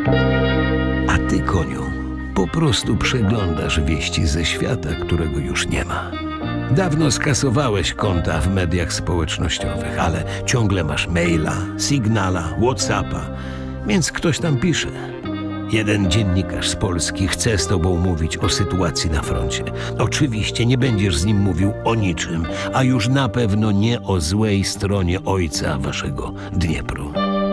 A ty, koniu, po prostu przeglądasz wieści ze świata, którego już nie ma. Dawno skasowałeś konta w mediach społecznościowych, ale ciągle masz maila, Signala, WhatsAppa, więc ktoś tam pisze. Jeden dziennikarz z Polski chce z tobą mówić o sytuacji na froncie. Oczywiście nie będziesz z nim mówił o niczym, a już na pewno nie o złej stronie ojca waszego Dniepru.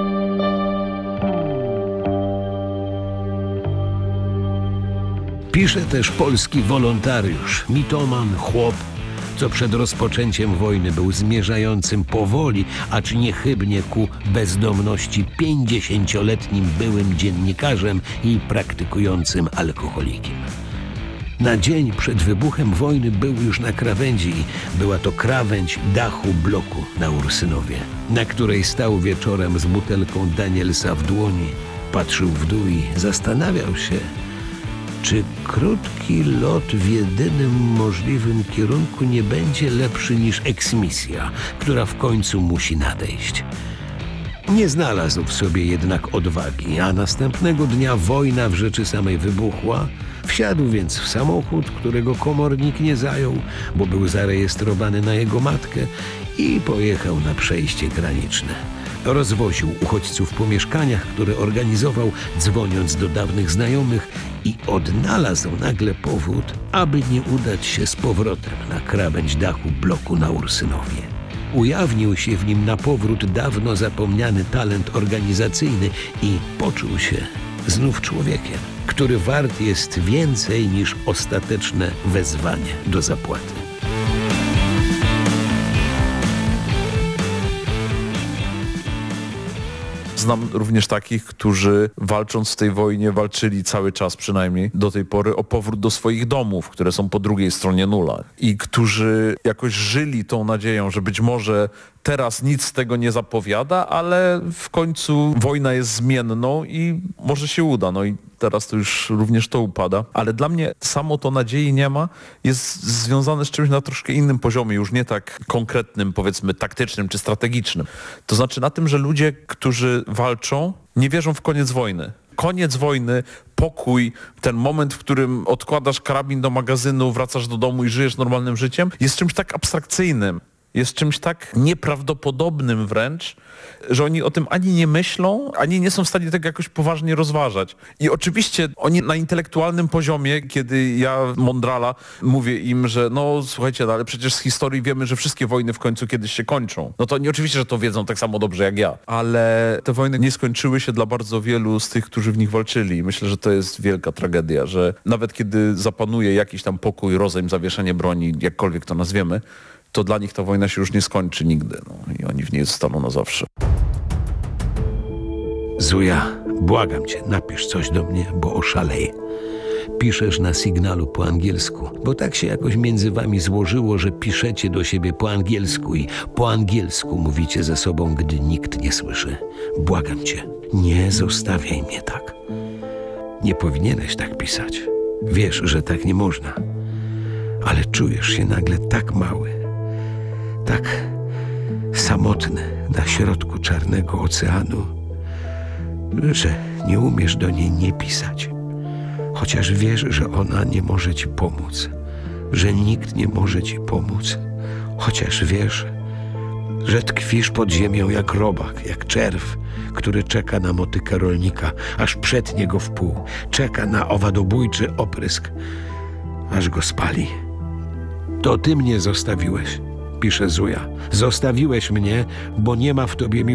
Pisze też polski wolontariusz, mitoman, chłop, co przed rozpoczęciem wojny był zmierzającym powoli, acz niechybnie ku bezdomności 50-letnim byłym dziennikarzem i praktykującym alkoholikiem. Na dzień przed wybuchem wojny był już na krawędzi i była to krawędź dachu bloku na Ursynowie, na której stał wieczorem z butelką Danielsa w dłoni, patrzył w dół i zastanawiał się, czy krótki lot w jedynym możliwym kierunku nie będzie lepszy niż eksmisja, która w końcu musi nadejść. Nie znalazł w sobie jednak odwagi, a następnego dnia wojna w rzeczy samej wybuchła. Wsiadł więc w samochód, którego komornik nie zajął, bo był zarejestrowany na jego matkę, i pojechał na przejście graniczne. Rozwoził uchodźców po mieszkaniach, które organizował, dzwoniąc do dawnych znajomych, i odnalazł nagle powód, aby nie udać się z powrotem na krawędź dachu bloku na Ursynowie. Ujawnił się w nim na powrót dawno zapomniany talent organizacyjny i poczuł się znów człowiekiem, który wart jest więcej niż ostateczne wezwanie do zapłaty. Znam również takich, którzy walcząc w tej wojnie walczyli cały czas przynajmniej do tej pory o powrót do swoich domów, które są po drugiej stronie nula, i którzy jakoś żyli tą nadzieją, że być może teraz nic z tego nie zapowiada, ale w końcu wojna jest zmienną i może się uda. No i teraz to już również to upada. Ale dla mnie samo to nadziei nie ma jest związane z czymś na troszkę innym poziomie, już nie tak konkretnym, powiedzmy taktycznym czy strategicznym. To znaczy na tym, że ludzie, którzy walczą, nie wierzą w koniec wojny. Koniec wojny, pokój, ten moment, w którym odkładasz karabin do magazynu, wracasz do domu i żyjesz normalnym życiem, jest czymś tak abstrakcyjnym. Jest czymś tak nieprawdopodobnym wręcz, że oni o tym ani nie myślą, ani nie są w stanie tego jakoś poważnie rozważać. I oczywiście oni na intelektualnym poziomie, kiedy ja, mądrala, mówię im, że no słuchajcie, no, ale przecież z historii wiemy, że wszystkie wojny w końcu kiedyś się kończą. No to oni oczywiście, że to wiedzą tak samo dobrze jak ja. Ale te wojny nie skończyły się dla bardzo wielu z tych, którzy w nich walczyli. Myślę, że to jest wielka tragedia, że nawet kiedy zapanuje jakiś tam pokój, rozejm, zawieszenie broni, jakkolwiek to nazwiemy, to dla nich ta wojna się już nie skończy nigdy. No, i oni w niej zostaną na zawsze. Zuja, błagam cię, napisz coś do mnie, bo oszaleję. Piszesz na Signalu po angielsku, bo tak się jakoś między wami złożyło, że piszecie do siebie po angielsku i po angielsku mówicie ze sobą, gdy nikt nie słyszy. Błagam cię, nie zostawiaj mnie tak. Nie powinieneś tak pisać. Wiesz, że tak nie można. Ale czujesz się nagle tak mały, tak samotny na środku czarnego oceanu, że nie umiesz do niej nie pisać. Chociaż wiesz, że ona nie może ci pomóc, że nikt nie może ci pomóc. Chociaż wiesz, że tkwisz pod ziemią jak robak, jak czerw, który czeka na motykę rolnika, aż przetnie go w pół, czeka na owadobójczy oprysk, aż go spali. To ty mnie zostawiłeś, pisze Zuja. Zostawiłeś mnie, bo nie ma w tobie miłości.